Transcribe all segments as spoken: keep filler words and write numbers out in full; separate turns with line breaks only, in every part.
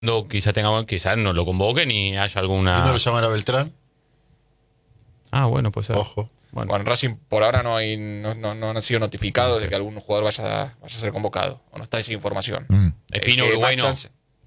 No, quizás tenga, quizás no lo convoquen y haya alguna.
¿Y no lo llaman a Beltrán?
Ah, bueno, pues.
Ojo.
Bueno, bueno, en Racing por ahora no hay no, no, no han sido notificados de que algún jugador vaya, vaya a ser convocado. O no está esa información.
Mm.
Espino
Eh, que
Uruguay
más
no.
chance-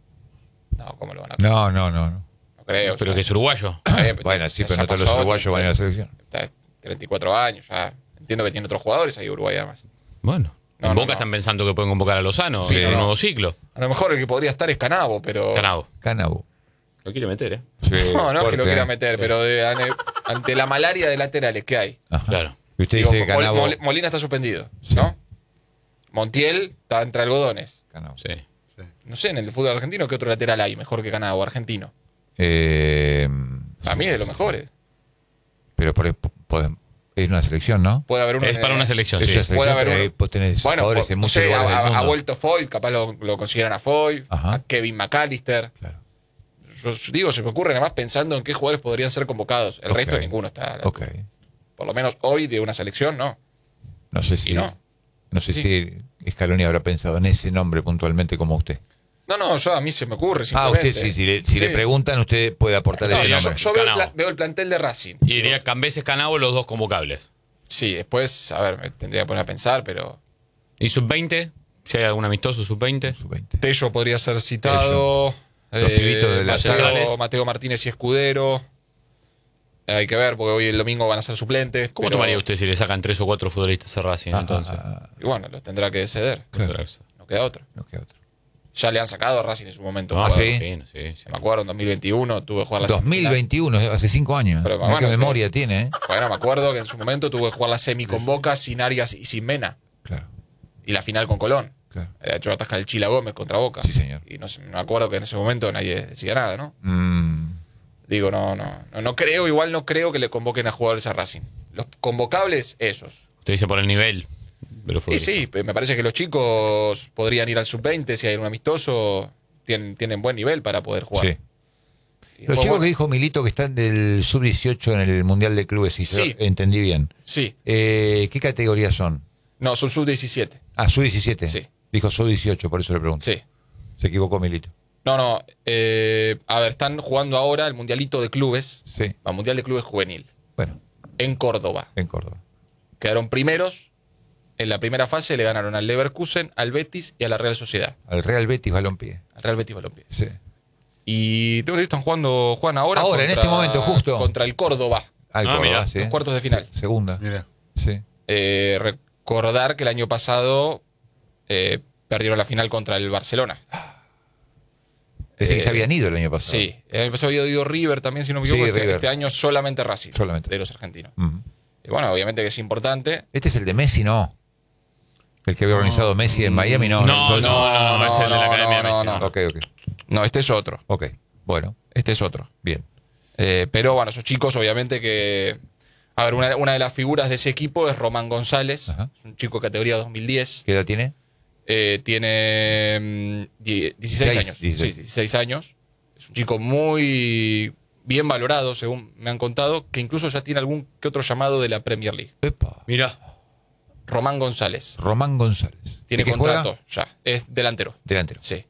No, ¿cómo lo van a
No, no, no. no.
No creo.
Pero
ya.
que es uruguayo.
Eh,
Bueno, sí,
ya-
pero
ya
no todos los
pasó,
uruguayos van a la selección.
Está treinta y cuatro años, ya. Entiendo que tiene otros jugadores ahí Uruguay además.
Bueno.
No,
en
no,
Boca
no.
están pensando que pueden convocar a Lozano
Sí,
en un
no.
nuevo ciclo.
A lo mejor el que podría estar es Canavo, pero...
Canabo.
Canabo.
Lo quiere meter, ¿eh?
Sí,
No, no es que lo
fuerte,
quiera
¿eh?
meter, pero de- ane- ante la malaria de laterales que hay.
Ajá.
Claro.
Y usted
Digo,
dice que
Mol-
Canabo.
Mol- Molina está suspendido,
Sí.
¿no? Montiel está entre algodones.
Canabo.
Sí.
No sé, en el fútbol argentino, ¿qué otro lateral hay mejor que Canavo, argentino?
Eh,
Para mí es de los mejores.
pero por, podem- es una selección, ¿no?
Puede haber uno
Es
en-
para una selección,
Es
sí.
una selección,
Puede haber
pero
uno.
ahí vos tenés
Bueno,
jugadores
po-
en
no
muchos
sé,
lugares
ha,
del
ha
mundo.
vuelto Foy, capaz lo, lo consideran a Foy,
Ajá.
a Kevin McAllister.
Claro.
Yo digo, se me ocurre nada más pensando en qué jugadores podrían ser convocados. El
Ok.
resto ninguno está.
Ok.
Por lo menos hoy de una selección, no.
No sé si.
Y no.
No sé
Sí.
si Scaloni habrá pensado en ese nombre puntualmente como usted.
No, no, yo a mí se me ocurre.
Ah,
Simplemente.
usted sí. Si, le, si
Sí.
le preguntan, usted puede aportar
No,
ese
yo,
nombre.
yo veo, el
Canavo.
pla- veo el plantel de Racing.
Y diría Cambeses, Canabo, los dos convocables.
Sí, después, a ver, me tendría que poner a pensar, pero.
¿Y sub veinte? Si hay algún amistoso sub veinte.
Sub veinte.
Tello podría ser citado.
Los pibitos de la
Mateo,
centrales.
Mateo Martínez y Escudero. Hay que ver, porque hoy el domingo van a ser suplentes.
¿Cómo
pero-
tomaría usted si le sacan tres o cuatro futbolistas a Racing
Ah,
entonces?
ah, ah,
Y bueno, los tendrá que ceder.
Claro.
No queda otro.
no queda otro.
Ya le han sacado a Racing en su momento.
Ah,
me acuerdo.
¿sí?
sí, sí, sí.
Me acuerdo, en dos mil veintiuno tuve que jugar la
dos mil
semifinal.
veintiuno, hace cinco años.
Pero,
Mirá
bueno,
qué
que-
memoria tiene, ¿eh?
Bueno, me acuerdo que en su momento tuve que jugar la semi con Boca, sin Arias y sin Mena.
Claro,
Y la final con Colón.
claro.
De hecho, ataja el Chila Gómez contra Boca.
Sí, señor.
Y no sé, me acuerdo que en ese momento nadie decía nada, ¿no?
Mm,
Digo, no, no, no, no creo, igual no creo que le convoquen a jugadores a Racing. Los convocables, esos.
Usted dice por el nivel. Pero
Y sí, me parece que los chicos podrían ir al sub veinte si hay un amistoso. Tienen, tienen buen nivel para poder jugar.
sí.
Y
Los
después,
chicos
bueno,
que dijo Milito que están del sub dieciocho en el Mundial de Clubes, si
Sí.
yo entendí bien.
Sí,
Eh, ¿Qué categorías son?
no, son sub diecisiete.
Ah, sub diecisiete.
Sí.
Dijo sub dieciocho, por eso le pregunto.
Sí.
Se equivocó Milito.
No, no, eh, a ver, están jugando ahora el Mundialito de Clubes,
Sí.
el Mundial de Clubes Juvenil,
Bueno,
en Córdoba.
en Córdoba.
Quedaron primeros. En la primera fase le ganaron al Leverkusen, al Betis y a la Real Sociedad.
Al Real Betis Balompié.
Al Real Betis Balompié.
Sí.
Y tengo que están jugando, juegan ahora.
Ahora, en este momento, justo.
Contra el Córdoba,
Al
Ah,
Córdoba,
mirá,
sí.
los cuartos de final.
Segunda.
Mira.
Sí.
Eh, recordar que el año pasado eh, perdieron la final contra el Barcelona.
Ese que
Eh,
ya habían ido el año pasado.
Sí, el año pasado había ido River también, si no me
Sí,
equivoco. este,
River.
este año solamente Racing,
Solamente.
de los argentinos.
Ujú.
Y bueno, obviamente que es importante.
Este es el de Messi, ¿no? El que había organizado Messi en Miami, no.
No,
el-
no, no, no, es el de la Academia de
no,
Messi,
no,
no.
Ok, ok.
No, este es otro.
Ok. Bueno,
Este es otro.
bien.
Eh, pero bueno, esos chicos, obviamente que. A ver, una, una de las figuras de ese equipo es Román González.
Ajá.
Es un chico de categoría dos mil diez.
¿Qué edad tiene?
Eh, tiene mm, die- dieciséis
Seis,
años.
dieciséis.
Sí, dieciséis años. Es un chico muy bien valorado, según me han contado, que incluso ya tiene algún que otro llamado de la Premier League.
Epa.
Mira.
Román González.
Román González.
Tiene
¿De qué
contrato
juega?
ya. Es delantero.
Delantero.
Sí.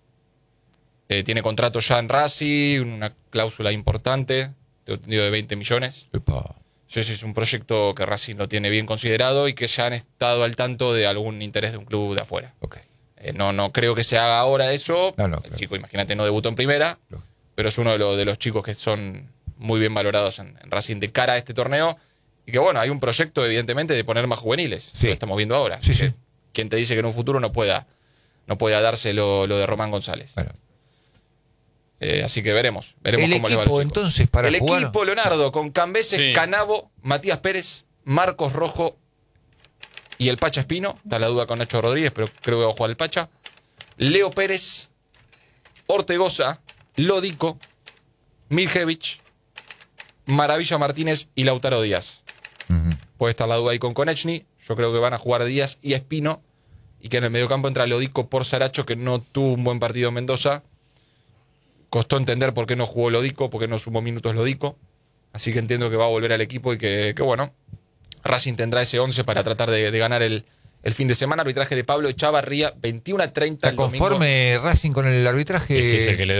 Eh, tiene contrato ya en Racing, una cláusula importante, tengo entendido de veinte millones.
Epa.
Sí, sí, es un proyecto que Racing lo tiene bien considerado y que ya han estado al tanto de algún interés de un club de afuera.
Ok.
Eh, no, no creo que se haga ahora eso.
No, no,
El
claro.
chico, imagínate, no debutó en primera,
Lógico.
pero es uno de, los de los chicos que son muy bien valorados en, en Racing de cara a este torneo. Y que bueno, hay un proyecto, evidentemente, de poner más juveniles.
Sí.
Lo estamos viendo ahora.
Sí,
Que-
sí.
¿Quién te dice que en un futuro no pueda, no pueda darse lo, lo de Román González?
Bueno.
Eh, así que veremos. Veremos
El
cómo le va a los
equipo,
chicos.
entonces, para
El
jugar.
equipo, Leonardo, con Cambeses,
Sí.
Canavo, Matías Pérez, Marcos Rojo y el Pacha Espino. Está la duda con Nacho Rodríguez, pero creo que va a jugar el Pacha. Leo Pérez, Ortegoza, Lodico, Miljevich, Maravilla Martínez y Lautaro Díaz.
Ujú.
Puede estar la duda ahí con Konechny. Yo creo que van a jugar Díaz y Espino. Y que en el mediocampo entra Lodico por Saracho, que no tuvo un buen partido en Mendoza. Costó entender por qué no jugó Lodico, por qué no sumó minutos Lodico. Así que entiendo que va a volver al equipo y que, que bueno, Racing tendrá ese once para tratar de, de ganar el, El fin de semana, arbitraje de Pablo Echavarría, veintiuno a treinta
¿Está
el domingo.
conforme Racing con el arbitraje?
Ese es el que le